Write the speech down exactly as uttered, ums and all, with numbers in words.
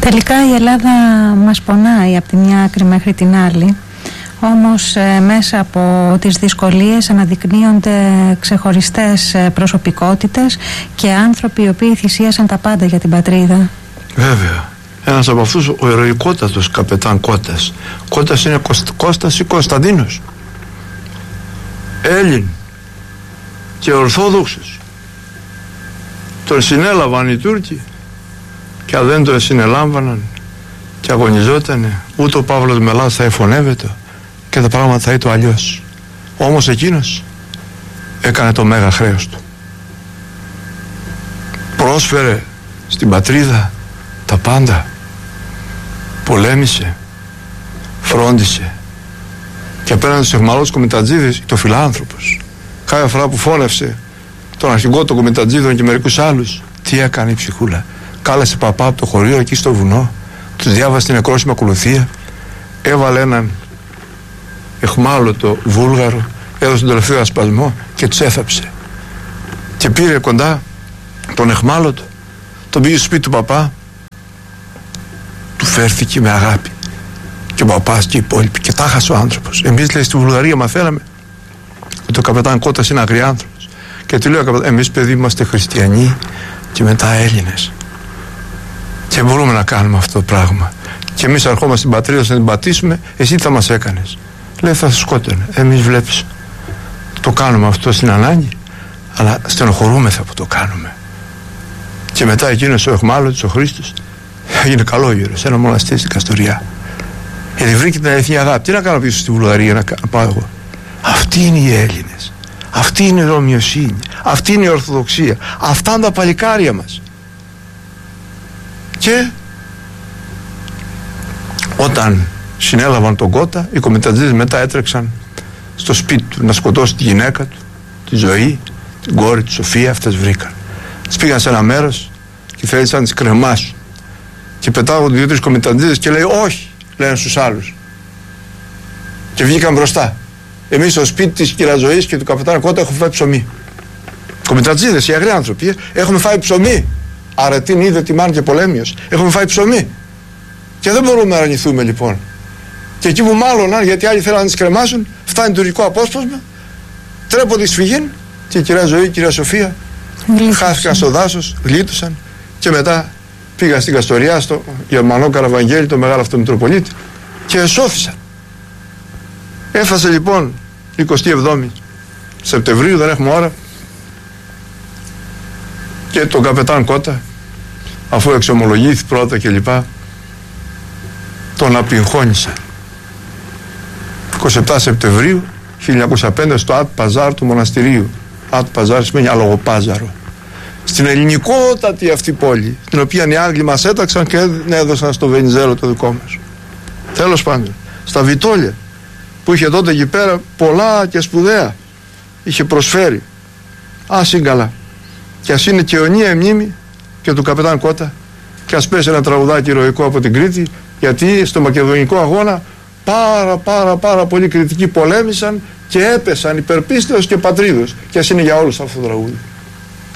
Τελικά η Ελλάδα μας πονάει από τη μια άκρη μέχρι την άλλη. Όμως ε, μέσα από τις δυσκολίες αναδεικνύονται ξεχωριστές ε, προσωπικότητες και άνθρωποι οι οποίοι θυσίασαν τα πάντα για την πατρίδα. Βέβαια. Ένας από αυτούς ο ηρωικότατος καπετάν Κώτας. Κώτας είναι Κώστας ή Κωνσταντίνος. Έλλην και Ορθόδοξος. Τον συνέλαβαν οι Τούρκοι και αν δεν τον συνελάμβαναν και αγωνιζότανε, ούτε ο Παύλος Μελάς θα εφωνεύεται και τα πράγματα θα ήταν αλλιώς. Όμως εκείνος έκανε το μέγα χρέος του. Πρόσφερε στην πατρίδα τα πάντα. Πολέμησε, φρόντισε και απέναντι στους αιχμαλώτους κομιτατζίδες το φιλάνθρωπος. Κάθε φορά που φώνευσε τον αρχηγό των κομιτατζίδων και μερικούς άλλους, τι έκανε η ψυχούλα? Κάλεσε παπά από το χωρίο εκεί στο βουνό, τους διάβασε την νεκρόσιμη ακολουθία, έβαλε έναν αιχμάλωτο Βούλγαρο, έδωσε τον τελευταίο ασπασμό και τους έθαψε. Και πήρε κοντά τον αιχμάλωτο, τον πήγε στο σπίτι του παπά, του φέρθηκε με αγάπη. Και ο παπάς και οι υπόλοιποι, και τα χασε ο άνθρωπος. Εμείς, λέει, στη Βουλγαρία μαθαίναμε ότι ο καπετάν Κώτας είναι αγριάνθρωπος. Και του λέω, εμείς, παιδί, είμαστε χριστιανοί και μετά Έλληνες. Και μπορούμε να κάνουμε αυτό το πράγμα. Και εμείς ερχόμαστε στην πατρίδα να την πατήσουμε, εσύ τι θα μας έκανες? Λέει, θα σας σκότωνε. Εμείς, βλέπεις, το κάνουμε αυτό στην ανάγκη, αλλά στενοχωρούμεθα που το κάνουμε. Και μετά εκείνος ο αιχμάλωτος, ο Χρήστος, έγινε καλόγερος σε ένα μοναστήρι στην Καστοριά. Γιατί βρήκε την αληθινή αγάπη. Τι να κάνω πίσω στη Βουλγαρία να, να πάω εγώ? Αυτοί είναι οι Έλληνες. Αυτή είναι η Ρωμιοσύνη. Αυτή είναι η Ορθοδοξία. Αυτά είναι τα παλικάρια μας. Και όταν συνέλαβαν τον Κώτα, οι κομιτατζίδες μετά έτρεξαν στο σπίτι του να σκοτώσει τη γυναίκα του, τη Ζωή, την κόρη του Σοφία. Αυτές βρήκαν. Τις πήγαν σε ένα μέρος και θέλησαν να τις κρεμάσουν. Και πετάγονται δύο-τρεις κομιτατζίδες και λέει όχι, λένε στους άλλους. Και βγήκαν μπροστά. Εμείς στο σπίτι της κυρίας Ζωής και του καπετάν Κώτα έχουμε φάει ψωμί. Κομιτατζίδες, οι αγροί άνθρωποι, έχουμε φάει ψωμί. Αρετήν είδε τιμάν και πολέμιος. Έχουμε φάει ψωμί. Και δεν μπορούμε να αρνηθούμε λοιπόν. Και εκεί που μάλλον, γιατί άλλοι θέλουν να τις κρεμάσουν, φτάνει τουρκικό απόσπασμα, τρέπονται εις φυγήν και η κυρία Ζωή, η κυρία Σοφία χάθηκαν στο δάσος, γλίτωσαν και μετά πήγαν στην Καστοριά, στο Γερμανό Καραβαγγέλη, το μεγάλο αυτομητροπολίτη, και εσώθησαν. Έφτασε λοιπόν εικοστή εβδόμη Σεπτεμβρίου, δεν έχουμε ώρα, και τον καπετάν Κώτα, αφού εξομολογήθη πρώτα και λοιπά, τον απειγχώνησαν. εικοστή εβδόμη Σεπτεμβρίου χίλια εννιακόσια πέντε στο Ατ Παζάρ του μοναστηρίου. Ατ Παζάρ σημαίνει αλογοπάζαρο. Στην ελληνικότατη αυτή πόλη, την οποία οι Άγγλοι μας έταξαν και έδωσαν στο Βενιζέλο το δικό μας. Τέλος πάντων, στα Βιτόλια, που είχε τότε εκεί πέρα πολλά και σπουδαία, είχε προσφέρει. Ας είναι καλά. Και ας είναι και αιωνία η μνήμη και του καπετάν Κώτα, και ας πέσει ένα τραγουδάκι ηρωικό από την Κρήτη, γιατί στο Μακεδονικό αγώνα πάρα πάρα πάρα πολλοί κριτικοί πολέμησαν και έπεσαν υπερπίστεως και πατρίδος, και ας είναι για όλους αυτό το τραγούδι.